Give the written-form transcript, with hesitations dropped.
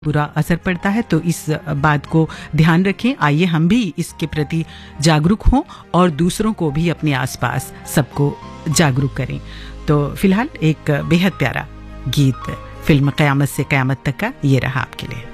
बुरा असर पड़ता है, तो इस बात को ध्यान रखें। आइए हम भी इसके प्रति जागरूक हों और दूसरों को भी अपने आसपास सबको जागरूक करें। तो फिलहाल एक बेहद प्यारा गीत फिल्म क़यामत से क़यामत तक का ये रहा आपके लिए।